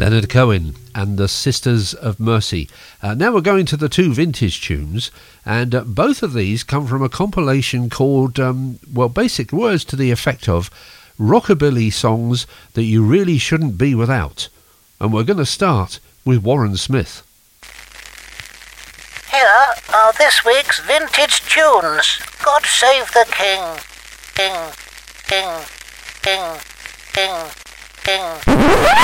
Leonard Cohen and the Sisters of Mercy. Now we're going to the two vintage tunes, and both of these come from a compilation called, basic words to the effect of Rockabilly Songs That You Really Shouldn't Be Without. And we're going to start with Warren Smith. Here are this week's vintage tunes. God Save the King. King, King, King, King, King.